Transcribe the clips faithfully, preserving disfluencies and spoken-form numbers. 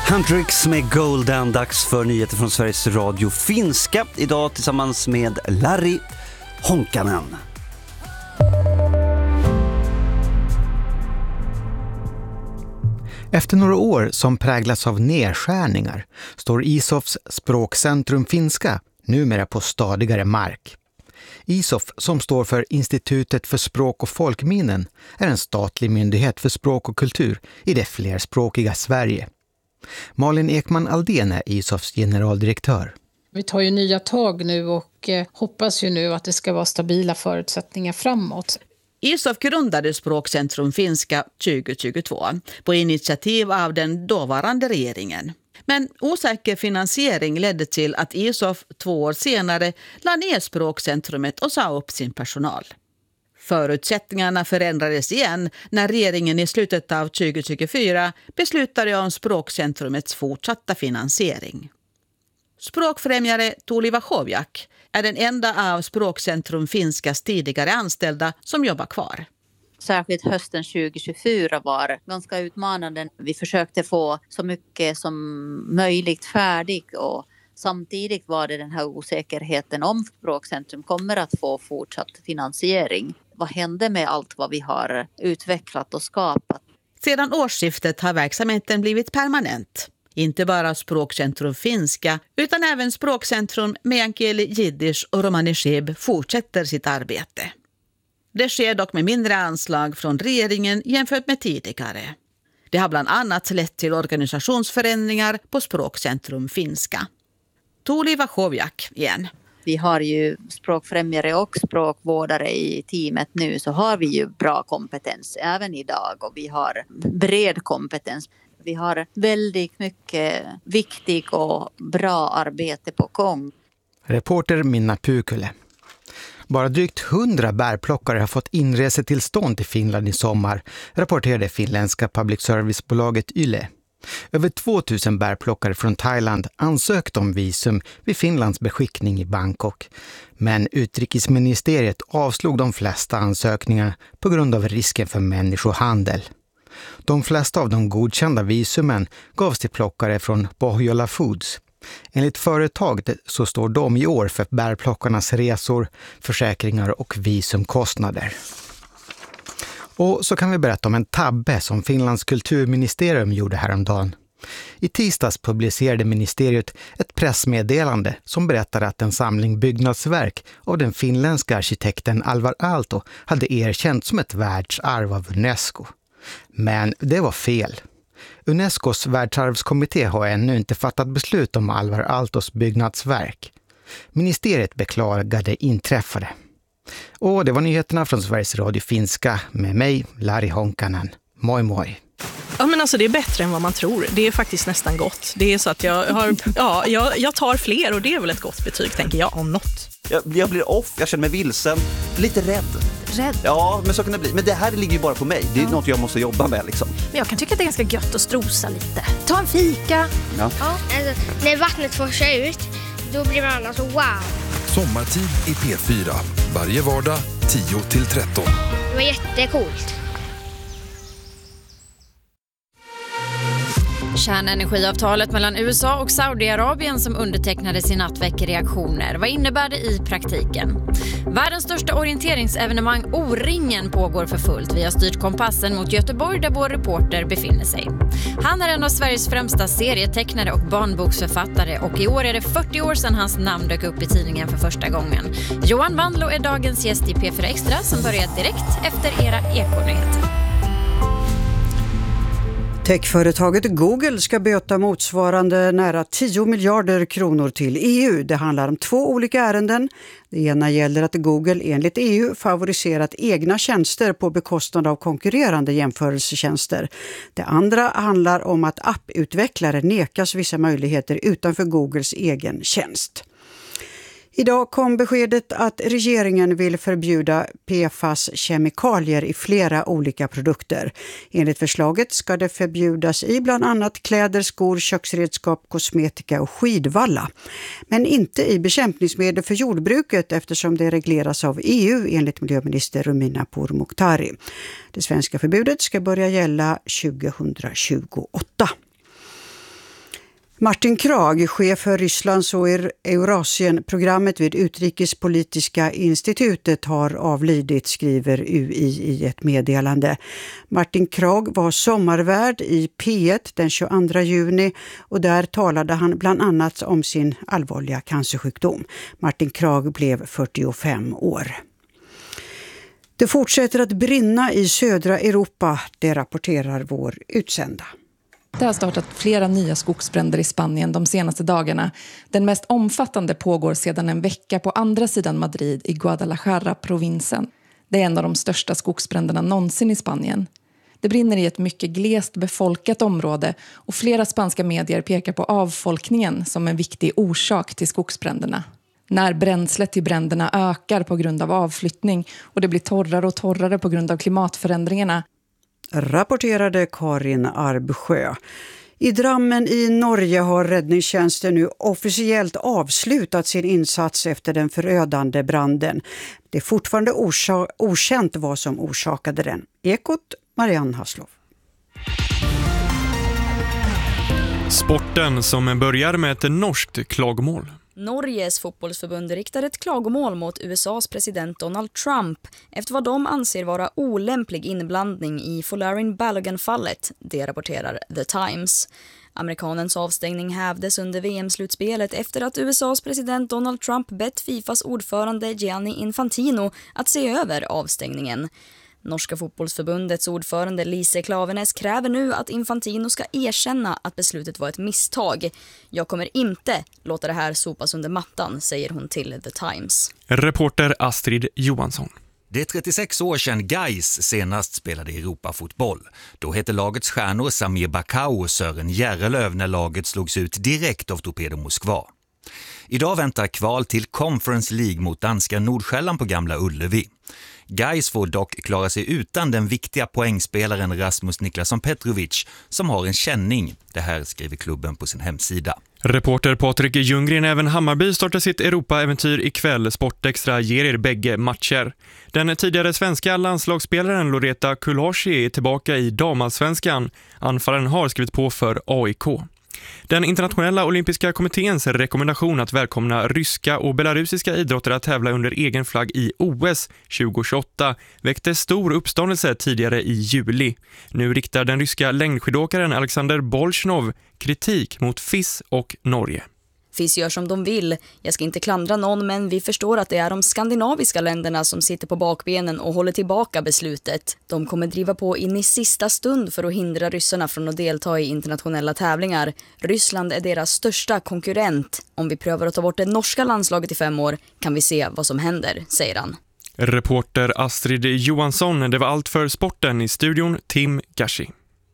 Huntrix med Golden, dags för nyheter från Sveriges Radio Finska. Idag tillsammans med Larry Honkanen. Efter några år som präglas av nedskärningar står I S O Fs språkcentrum Finska numera på stadigare mark. I S O F, som står för Institutet för språk och folkminnen, är en statlig myndighet för språk och kultur i det flerspråkiga Sverige. Malin Ekman Aldén är I S O Fs generaldirektör. Vi tar ju nya tag nu och hoppas ju nu att det ska vara stabila förutsättningar framåt. I S O F grundade Språkcentrum Finska tjugo tjugotvå på initiativ av den dåvarande regeringen. Men osäker finansiering ledde till att I S O F två år senare la ner Språkcentrumet och sa upp sin personal. Förutsättningarna förändrades igen när regeringen i slutet av tjugo tjugofyra beslutade om Språkcentrumets fortsatta finansiering. Språkfrämjare Tuuli Wachowiak är den enda av Språkcentrum Finskas tidigare anställda som jobbar kvar. Särskilt hösten tjugo tjugofyra var ganska utmanande. Vi försökte få så mycket som möjligt färdigt och samtidigt var det den här osäkerheten om Språkcentrum kommer att få fortsatt finansiering. Vad hände med allt vad vi har utvecklat och skapat? Sedan årsskiftet har verksamheten blivit permanent. Inte bara Språkcentrum Finska utan även Språkcentrum Meänkieli, Jiddisch och Romani Chib fortsätter sitt arbete. Det sker dock med mindre anslag från regeringen jämfört med tidigare. Det har bland annat lett till organisationsförändringar på Språkcentrum Finska. Tuuli Wachowiak igen. Vi har ju språkfrämjare och språkvårdare i teamet nu, så har vi ju bra kompetens även idag och vi har bred kompetens. Vi har väldigt mycket viktigt och bra arbete på gång. Reporter Minna Pukule. Bara drygt hundra bärplockare har fått inresetillstånd till Finland i sommar, rapporterade finländska public service-bolaget Yle. Över tvåtusen bärplockare från Thailand ansökte om visum vid Finlands beskickning i Bangkok. Men utrikesministeriet avslog de flesta ansökningar på grund av risken för människohandel. De flesta av de godkända visumen gavs till plockare från Pohjola Foods. Enligt företaget så står de i år för bärplockarnas resor, försäkringar och visumkostnader. Och så kan vi berätta om en tabbe som Finlands kulturministerium gjorde häromdagen. I tisdags publicerade ministeriet ett pressmeddelande som berättade att en samling byggnadsverk av den finländska arkitekten Alvar Aalto hade erkänts som ett världsarv av UNESCO. Men det var fel. Unescos världsarvskommitté har ännu inte fattat beslut om Alvar Aaltos byggnadsverk. Ministeriet beklagade inträffade. Och det var nyheterna från Sveriges Radio Finska med mig, Larry Honkanen. Moi moi. Ja, men alltså det är bättre än vad man tror. Det är faktiskt nästan gott. Det är så att jag har, ja, jag, jag tar fler och det är väl ett gott betyg, tänker jag, om något. Jag, jag blir off, jag känner mig vilsen, lite rädd. Rädd? Ja, men så kan det bli. Men det här ligger ju bara på mig. Det är ja. något jag måste jobba med liksom. Men jag kan tycka att det är ganska gött att strosa lite. Ta en fika. Ja. Ja. Alltså, när vattnet forsar ut, då blir man alltså wow. Sommartid i P fyra. Varje vardag tio till tretton. Det var jättecoolt. Kärnenergiavtalet mellan U S A och Saudiarabien som undertecknades i natt väcker reaktioner. Vad innebär det i praktiken? Världens största orienteringsevenemang O-ringen pågår för fullt. Vi har styrt kompassen mot Göteborg där vår reporter befinner sig. Han är en av Sveriges främsta serietecknare och barnboksförfattare och i år är det fyrtio år sedan hans namn dök upp i tidningen för första gången. Johan Wandlo är dagens gäst i P fyra Extra som börjar direkt efter era ekonyheter. Techföretaget Google ska böta motsvarande nära tio miljarder kronor till E U. Det handlar om två olika ärenden. Det ena gäller att Google enligt E U favoriserat egna tjänster på bekostnad av konkurrerande jämförelsetjänster. Det andra handlar om att apputvecklare nekas vissa möjligheter utanför Googles egen tjänst. Idag kom beskedet att regeringen vill förbjuda P F A S-kemikalier i flera olika produkter. Enligt förslaget ska det förbjudas i bland annat kläder, skor, köksredskap, kosmetika och skidvalla. Men inte i bekämpningsmedel för jordbruket eftersom det regleras av E U enligt miljöminister Romina Pourmokhtari. Det svenska förbudet ska börja gälla tjugohundratjugoåtta. Martin Krag, chef för Rysslands och Eurasien-programmet vid Utrikespolitiska institutet, har avlidit, skriver U I i ett meddelande. Martin Krag var sommarvärd i P ett den tjugoandra juni och där talade han bland annat om sin allvarliga cancersjukdom. Martin Krag blev fyrtiofem år. Det fortsätter att brinna i södra Europa, det rapporterar vår utsända. Det har startat flera nya skogsbränder i Spanien de senaste dagarna. Den mest omfattande pågår sedan en vecka på andra sidan Madrid i Guadalajara-provinsen. Det är en av de största skogsbränderna någonsin i Spanien. Det brinner i ett mycket glest befolkat område och flera spanska medier pekar på avfolkningen som en viktig orsak till skogsbränderna. När bränslet till bränderna ökar på grund av avflyttning och det blir torrare och torrare på grund av klimatförändringarna, rapporterade Karin Arbsjö. I Drammen i Norge har räddningstjänsten nu officiellt avslutat sin insats efter den förödande branden. Det är fortfarande orsa- okänt vad som orsakade den. Ekot, Marianne Hasslov. Sporten som börjar med ett norskt klagomål. Norges fotbollsförbund riktar ett klagomål mot U S A:s president Donald Trump efter vad de anser vara olämplig inblandning i Folarin Balogun-fallet, det rapporterar The Times. Amerikanens avstängning hävdes under V M-slutspelet efter att U S A:s president Donald Trump bett Fifas ordförande Gianni Infantino att se över avstängningen. Norska fotbollsförbundets ordförande Lise Klaveness kräver nu att Infantino ska erkänna att beslutet var ett misstag. Jag kommer inte låta det här sopas under mattan, säger hon till The Times. Reporter Astrid Johansson. Det är trettiosex år sedan Gais senast spelade Europafotboll. Då hette lagets stjärnor Samir Bakau och Sören Järrelöv när laget slogs ut direkt av Torpedo Moskva. Idag väntar kval till Conference League mot danska Nordsjälland på Gamla Ullevi. Gais får dock klara sig utan den viktiga poängspelaren Rasmus Niklasson Petrovic som har en känning. Det här skriver klubben på sin hemsida. Reporter Patrik Ljunggren, även Hammarby startar sitt Europa-äventyr ikväll. Sportextra ger er bägge matcher. Den tidigare svenska landslagsspelaren Loreta Kulashi är tillbaka i damallsvenskan. Anfallaren har skrivit på för A I K. Den internationella olympiska kommitténs rekommendation att välkomna ryska och belarusiska idrottare att tävla under egen flagg i O S tjugohundratjugoåtta väckte stor uppståndelse tidigare i juli. Nu riktar den ryska längdskidåkaren Alexander Bolsjunov kritik mot F I S och Norge. F I S gör som de vill. Jag ska inte klandra någon, men vi förstår att det är de skandinaviska länderna som sitter på bakbenen och håller tillbaka beslutet. De kommer driva på in i sista stund för att hindra ryssarna från att delta i internationella tävlingar. Ryssland är deras största konkurrent. Om vi prövar att ta bort det norska landslaget i fem år kan vi se vad som händer, säger han. Reporter Astrid Johansson, det var allt för sporten. I studion Tim Gashi.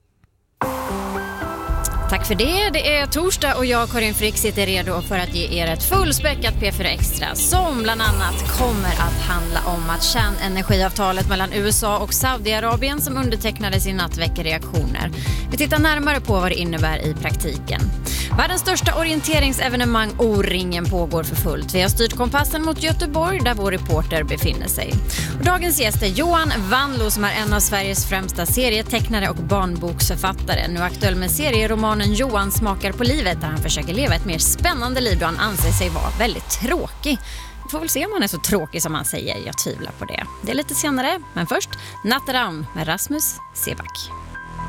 Tack för det. Det är torsdag och jag, Karin Frick, sitter redo för att ge er ett fullspäckat P fyra Extra som bland annat kommer att handla om att kärnenergiavtalet mellan U S A och Saudiarabien som undertecknades i natt väcker reaktioner. Vi tittar närmare på vad det innebär i praktiken. Världens största orienteringsevenemang O-ringen pågår för fullt. Vi har styrt kompassen mot Göteborg där vår reporter befinner sig. Och dagens gäst är Johan Wanlo som är en av Sveriges främsta serietecknare och barnboksförfattare. Nu aktuell med serieromanen Johan smakar på livet där han försöker leva ett mer spännande liv då han anser sig vara väldigt tråkig. Vi får väl se om han är så tråkig som han säger. Jag tvivlar på det. Det är lite senare, men först Natteravn med Rasmus Seback.